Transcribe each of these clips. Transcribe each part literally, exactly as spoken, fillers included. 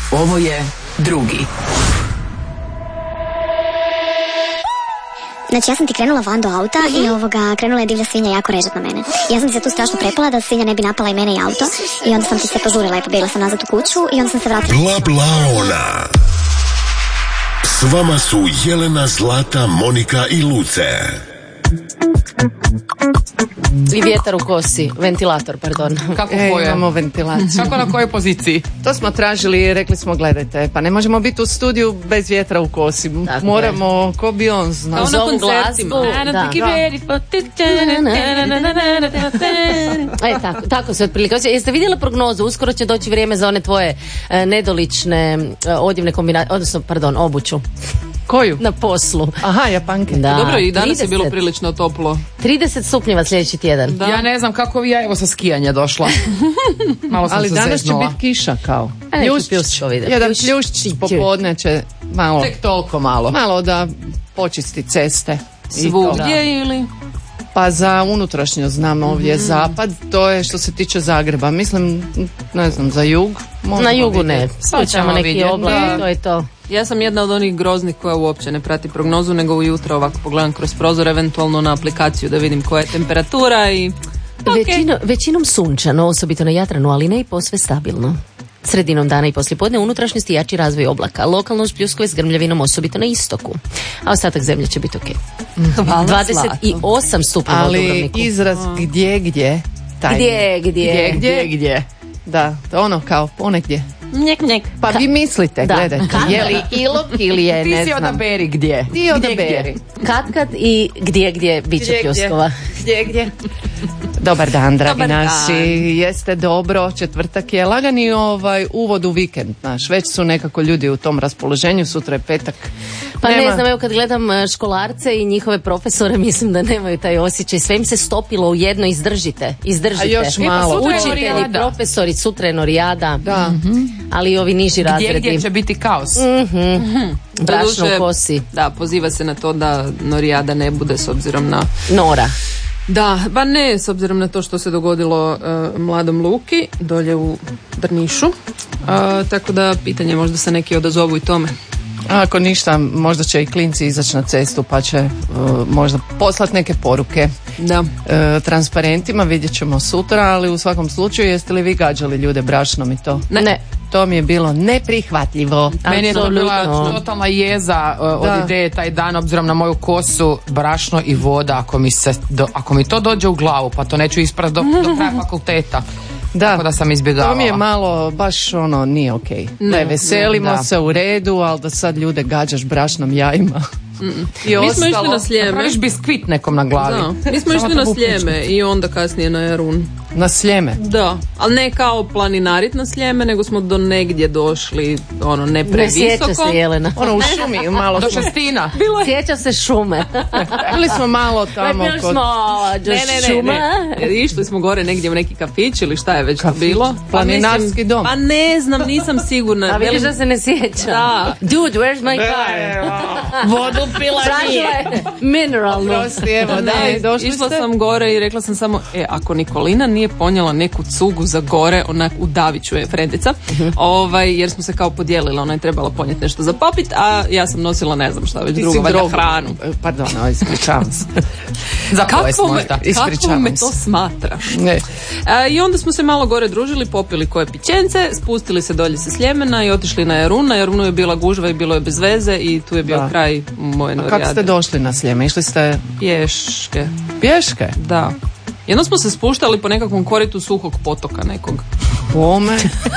Ovo je drugi. Znači ja sam ti krenula van do auta mm-hmm. i ovoga, krenula je divlja svinja jako režat na mene. Ja sam ti se tu strašno prepala da svinja ne bi napala i mene i auto i onda sam ti se požurila i pobjegla sam nazad u kuću i onda sam se vratila. Bla bla ona. S vama su Jelena, Zlata, Monika i Luce. I vjetar u kosi, ventilator, pardon. Kako e, koje? Imamo ventilaciju. Kako na kojoj poziciji? To smo tražili i rekli smo gledajte, pa ne možemo biti u studiju bez vjetra u kosi. Tako Moramo, je. Ko bi on znao. Kao na koncertima. Da. Da. E, tako, tako se otprilike. Jeste vidjeli prognozu? Uskoro će doći vrijeme za one tvoje e, nedolične e, odjevne kombinacije, odnosno, pardon, obuću. Koju? Na poslu. Aha, japanke. Da. Dobro, i danas trideset je bilo trideset prilično toplo. trideset stupnjeva sljedeći tjedan. Da. Ja ne znam kako vi, ja evo sa skijanja došla. Malo sam ali se danas zeznula. će biti kiša kao. Pljušć, jedan pljušć popodne će malo. Tek toliko malo. Malo da počisti ceste. Svugdje ili? Pa za unutrašnjo znam ovdje mm. zapad, to je što se tiče Zagreba. Mislim, ne znam, za jug. Na jugu ne. Slučajamo neki vidjeti. oblak, to je to. Ja sam jedna od onih groznih koja uopće ne prati prognozu, nego ujutro ovako pogledam kroz prozor, eventualno na aplikaciju da vidim koja je temperatura i... Okay. Većino, većinom sunčano, osobito na Jadranu, ali ne i posve stabilno. Sredinom dana i poslijepodne unutrašnjosti jači razvoj oblaka, lokalno uz pljuskove s grmljavinom, osobito na istoku. A ostatak zemlje će biti ok. Hvala, dvadeset osam stupnjeva u Dubrovniku. Ali izraz gdje, gdje? Taj gdje, gdje, gdje, gdje, gdje. Da, ono kao ponegdje. Njek, njek. Pa vi mislite, da. Gledajte, je li ilog ili je, ti ne si znam. odaberi gdje. Ti odaberi. Kad, kad i gdje, gdje bit će pljuskova. Gdje, gdje. Dobar dan, dragi Dobar naši. Dan. Jeste dobro, četvrtak je lagani ovaj uvod u vikend naš. Već su nekako ljudi u tom raspoloženju, sutra je petak. Pa Nema... ne znam, evo kad gledam školarce i njihove profesore, mislim da nemaju taj osjećaj. Sve im se stopilo u jedno, izdržite. Izdržite. A još malo. Učitelji, profesori, sutra je norijada. Da. Mm-hmm. Ali i ovi niži gdje, razredi. Gdje će biti kaos. Mm-hmm. Mm-hmm. Brašno u kosi. Da, poziva se na to da norijada ne bude s obzirom na... Nora. Da, ba ne, s obzirom na to što se dogodilo uh, mladom Luki dolje u Drnišu. Uh, tako da pitanje možda se neki odazovu i tome. Ako ništa, možda će i klinci izaći na cestu pa će uh, možda poslati neke poruke da. uh, transparentima, vidjet ćemo sutra, ali u svakom slučaju jeste li vi gađali ljude brašnom i to? Ne. ne. To mi je bilo neprihvatljivo. Meni je to bila totalna jeza uh, od da. ideje taj dan, obzirom na moju kosu, brašno i voda, ako mi, se, do, ako mi to dođe u glavu, pa to neću isprati do, do kraja fakulteta. Da. Tako da sam izbjegavala. To mi je malo, baš ono, nije okej. Okay. Ne, veselimo da. se u redu, ali da sad ljude gađaš brašnom jajima. I mi smo išli na Sljeme. Praviš biskvit nekom na glavi. Da. Mi smo išli na Sljeme i onda kasnije na Jarun. Na Sljeme? Da, ali ne kao planinarit na Sljeme, nego smo do negdje došli, ono, ne previsoko. Ne sjeća se, Jelena. Ono u šumi, malo do Šestina. Sjeća se šume. Bili smo malo tamo Bili kod... smo do ne, ne, šuma. Ne, ne. Išli smo gore negdje u neki kafić ili šta je već kafić, bilo. Planinarski dom. Pa ne znam, nisam sigurna. A vidiš da se ne sjeća. Da. Dude, where's my car? Vodu pila nije. Mineralno. Prosti, evo, da, ne, došli išla ste? sam gore i rekla sam samo, e, ako Nikolina nije ponijela neku cugu za gore, onak u Daviću je frendica, uh-huh. ovaj, jer smo se kao podijelila, ona je trebala ponijeti nešto za popit, a ja sam nosila ne znam šta već drugo, valjda hranu. Pardon, ovo ispričavam se. Za kako me, kako me to smatraš? Ne. A, I onda smo se malo gore družili, popili koje pićence, spustili se dolje sa Sljemena i otišli na Jarun. Na Jarunu je bila gužva i bilo je bez veze i tu je bio da. kraj moje norijade. A kako ste došli na Sljeme? Išli ste... Pješke. Pješke? Da. Jedno smo se spuštali po nekakvom koritu suhog potoka nekog. Ome.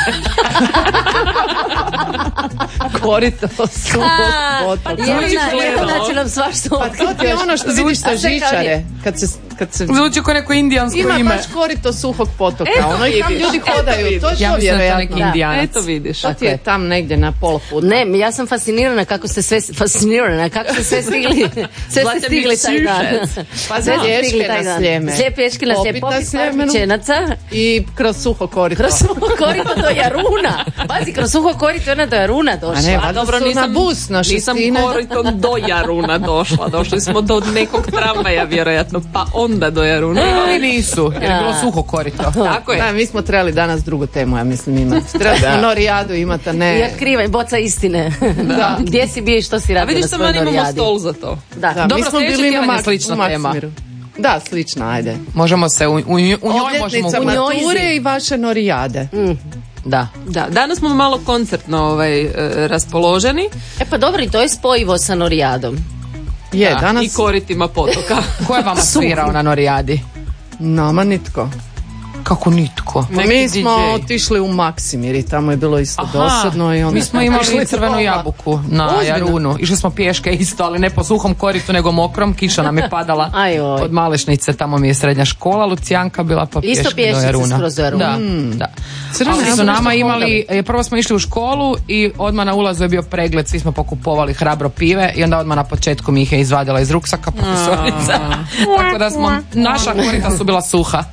Korito suhog potoka. Jelena će nam svašta Pa to ti je ono što vidiš sa žičare. Kad se, kad se... Zvuči kao neko indijansko ima ime. Ima baš korito suhog potoka. Eto, ono i tam ljudi hodaju. To je ja to vjerojatno. Da. Indijanac. Eto vidiš. To ti je tam negdje na pola puta. Ne, ja sam fascinirana kako ste sve fascinirana kako ste sve stigli. Sve ste stigli taj dan. Pa za pješke na Sljeme. Sve pješke na Sljeme. Popit pićenaca. I kroz suho korito. Kroz suho korito do Jaruna. Pazi, kroz suho korito ona do Jaruna došla. A ne, a dobro, nisam bus na Šestine. Nisam koritom do Jaruna došla. Došli smo do nekog tramvaja vjerojatno. Pa onda onda do Jaruna. Ali nisu, jer je bilo suho korito. Tako je. Da, mi smo trebali danas drugu temu, ja mislim imati. Trebali smo norijadu imati, a ne... I otkrivaj, boca istine. Da. Gdje si bio i što si A radio vidiš, na sam svojoj imamo norijadi. stol za to. Da. Da, Dobro, mi smo sljedeći bili tjedan na je Mak- slična u tema. Maksimiru. Da, slična, ajde. Možemo se, u, u, u njoj možemo... Obljetnica u njoj mature i vaše norijade. Da. Da, danas smo malo koncertno ovaj, e, raspoloženi. E pa dobro, i to je spojivo sa norijadom. Je, Da, danas I koritima potoka. Ko je vama svirao na norijadi? nama nitko. Kako nitko. Pa Neki mi D smo J. otišli u Maksimir i tamo je bilo isto dosadno. I onda mi smo imali Išli crvenu doma. jabuku na Ozbiljno? Jarunu. Išli smo pješke isto, ali ne po suhom koritu, nego mokrom. Kiša nam je padala Ajoj. od Malešnice, tamo mi je srednja škola. Lucijanka bila pa Isto pješke do pješice Jaruna. skroz do Jaruna. Da, da. Crvena Ali su jabuka nama što imali, e, prvo smo išli u školu i odmah na ulazu je bio pregled, svi smo pokupovali hrabro pive i onda odmah na početku mi ih je izvadila iz ruksaka profesorica. Tako da smo, naša korita su bila suha.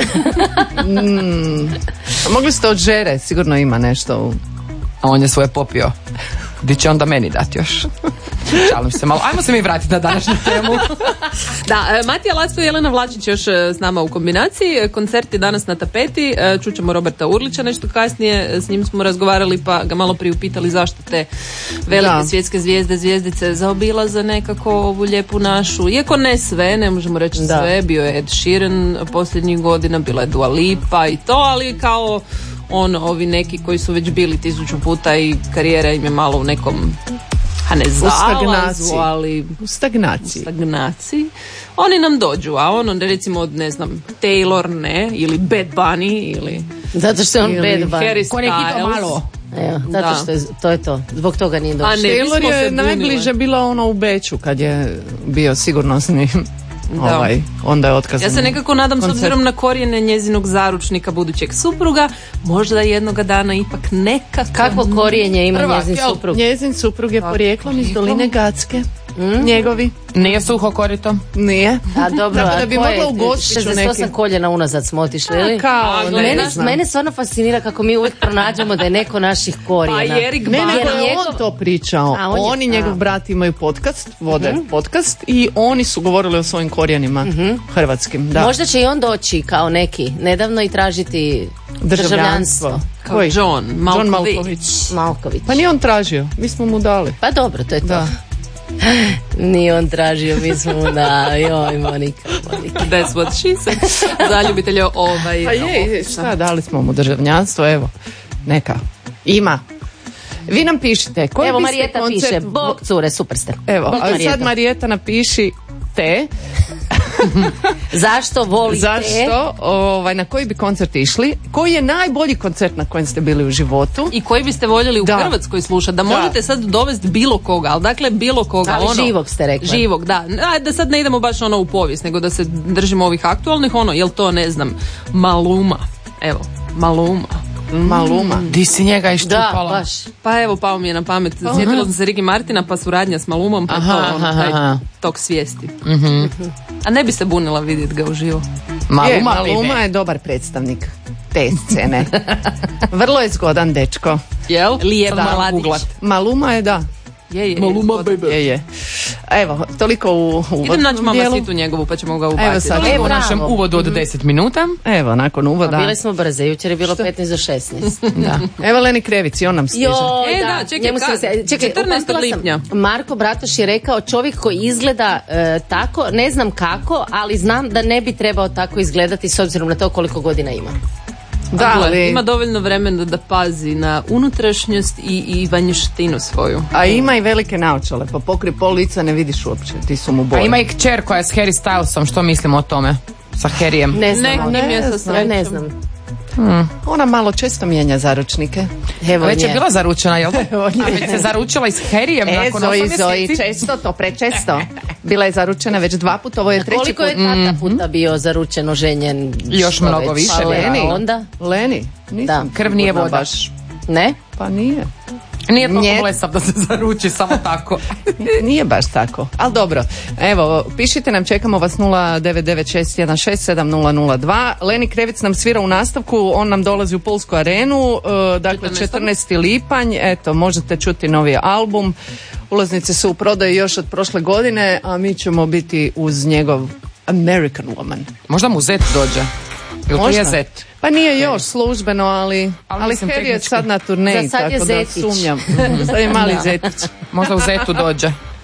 A mogli ste od žere, sigurno ima nešto u... A on je svoje popio. Di će onda meni dati još? Šalim se malo. Ajmo se mi vratiti na današnju temu. Da, e, Matija Lacko i Jelena Vlačić još e, s nama u kombinaciji. E, Koncert je danas na tapeti. E, Čućemo Roberta Urlića nešto kasnije. E, S njim smo razgovarali pa ga malo priupitali zašto te velike Da. svjetske zvijezde, zvijezdice zaobilaze nekako ovu lijepu našu. Iako ne sve, ne možemo reći Da. sve. Bio je Ed Sheeran posljednjih godina, bila je Dua Lipa i to, ali kao ono, ovi neki koji su već bili tisuću puta i karijera im je malo u nekom, a ne zalazu, stagnaciji. ali U stagnaciji. stagnaciji. Oni nam dođu, a ono recimo od, ne znam, Taylor ne, ili Bad Bunny, ili Zato što je on Ili bad bunny. Harry Konekito Styles. malo. Evo, zato Da. što je, to je to. Zbog toga nije došlo. A ne, mi Taylor smo se je bunile. najbliže bila ono u Beču kad je bio sigurnosni Da. ovaj, onda je otkazan. Ja se nekako nadam, s koncert. obzirom na korijene njezinog zaručnika, budućeg supruga, možda jednoga dana ipak neka... Kakvo korijenje ima Prvak, njezin jel? suprug? Njezin suprug je porijeklom iz Doline Gatske. Njegovi. Nije suho korito. Nije. A dobro, Tako a da bi ko je mogla u Gospiću šezdeset osam neki. koljena unazad smo otišli, ili? Kao, A, ne, gle, Mene, ne znam. mene stvarno fascinira kako mi uvijek pronađemo da je neko naših korijena. Pa Erik Ne, Bana. nego Jer je njegov- on to pričao. A, on je- on i njegov a. brat imaju podcast, vode podcast i oni su govorili o svojim korijenima hrvatskim. Da. Možda će i on doći kao neki nedavno i tražiti državljanstvo. Kao Koji? John Malković. John Malković. Malković. Pa nije on tražio, mi smo mu dali. Pa dobro, to je to. Da. Nije on tražio, mi smo mu da, joj, Monika, Monika. That's what she said. Za ljubitelje ovaj... Pa je, šta, dali smo mu državljanstvo, evo, neka, ima. Vi nam pišite, koji Evo, biste Marijeta koncert... piše, bog cure, super ste. Evo, Bog a Marijeta. sad Marijeta napiši te, Zašto volite? zašto, ovaj, na koji bi koncert išli, koji je najbolji koncert na kojem ste bili u životu. I koji biste voljeli u Da. Hrvatskoj slušati, da, Da. možete sad dovesti bilo koga, ali dakle bilo koga. Ali ono, živog ste rekli. Živog, da. A, da sad ne idemo baš ono u povijest, nego da se držimo ovih aktualnih, ono, jel to, ne znam, Maluma. Evo, Maluma. Maluma. Di si njega Da, iščupala? baš. Pa evo, pao mi je na pamet. Sjetila sam se Rigi Martina, pa suradnja s Malumom, pa Aha, to, ono, aha, taj aha. tok svijesti. A ne bi se bunila vidjeti ga uživo. Maluma, Je, Maluma baby. je dobar predstavnik te scene. Vrlo je zgodan dečko. Jel? Lijep Sad moram mladić. googlat. Maluma je da. Je, je, Maluma, je, baby. Je, je. Evo, toliko u uvodnom Idem naći mama dijelu. situ njegovu, pa ćemo ga ubaciti. Evo sad. Toliko E, u našem bravo. uvodu od deset minuta. Evo, nakon A uvoda. bile smo brze, jučer je bilo petnaest do šesnaest. Da. Evo Leni Krevic i on nam stiže. Joj, E, da, čekaj, njemu sam kad? se- čekaj, četrnaestog upamtila sam. lipnja. Marko Bratoš je rekao, čovjek koji izgleda e, tako, ne znam kako, ali znam da ne bi trebao tako izgledati s obzirom na to koliko godina ima. Da, Gle, ali, ima dovoljno vremena da pazi na unutrašnjost i, i vanjštinu svoju. a ima i velike naočale, pa pokri pol lica ne vidiš uopće, ti su mu A boje. ima i kćer koja je s Harry Stylesom, što mislimo o tome? Sa Harryjem. Ne znam, Nek ali- im je sa ne srećom. ne znam. Ona malo često mijenja zaručnike. Evo Već je nje. bila zaručena, jel? A već se zaručila i s Harryjem E, nakon Zoji, osam Zoji, mjeseci. često, to prečesto. Bila je zaručena već dva puta, ovo je treći Koliko put. je tata puta bio zaručen, oženjen? Još što mnogo već? više, Pa Leni. onda? Leni, nisam Da. Krv nije sigurna voda. baš. Ne? Pa nije. Nije toliko Njet. blesav da se zaruči, samo tako. Nije baš tako, ali dobro. Evo, pišite nam, čekamo vas nula devet devet šest jedan šest sedam nula nula dva. Leni Krevic nam svira u nastavku, on nam dolazi u Pulsku arenu, e, dakle četrnaesti lipanj, eto, možete čuti novi album. Ulaznice su u prodaju još od prošle godine, a mi ćemo biti uz njegov American woman. Možda mu zet dođe. Ili Možda. je zet? Pa nije još službeno, ali, Ali ali mislim, Harry je tehnički. sad na turneji, Za sad je tako da zetić. sumnjam. Sad je mali zetić. Možda u zetu dođe.